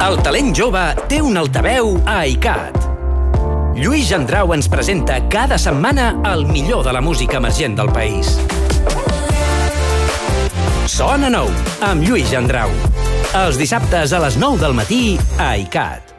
El talent jove té un altaveu a ICAT. Lluís Gendrau ens presenta cada setmana el millor de la música emergent del país. Sona nou, amb Lluís Gendrau. Els dissabtes a les 9 del matí a ICAT.